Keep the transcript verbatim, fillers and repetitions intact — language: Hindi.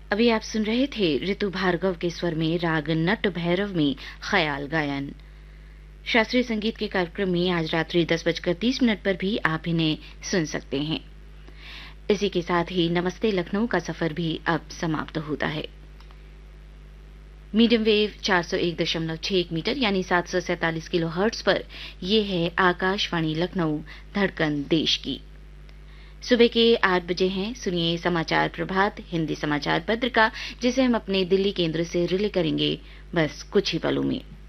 अभी आप सुन रहे थे ऋतु भार्गव के स्वर में राग नट भैरव में ख्याल गायन। शास्त्रीय संगीत के कार्यक्रम में आज रात्रि दस बजकर तीस मिनट पर भी आप इन्हें सुन सकते हैं। इसी के साथ ही नमस्ते लखनऊ का सफर भी अब समाप्त होता है। मीडियम वेव चार सौ एक दशमलव छह मीटर यानी सात सौ सैंतालीस किलो हर्ट्ज पर यह है आकाशवाणी लखनऊ, धड़कन देश की। सुबह के आठ बजे हैं, सुनिए समाचार प्रभात हिंदी समाचार पत्र का, जिसे हम अपने दिल्ली केंद्र से रिले करेंगे बस कुछ ही पलों में।